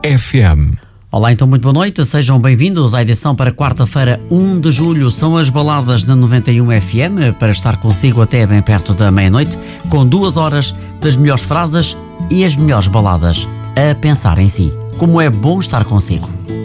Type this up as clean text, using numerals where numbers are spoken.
FM. Olá, então muito boa noite, sejam bem-vindos à edição para quarta-feira, 1 de julho. São as baladas da 91 FM, para estar consigo até bem perto da meia-noite, com 2 horas das melhores frases e as melhores baladas a pensar em si. Como é bom estar consigo.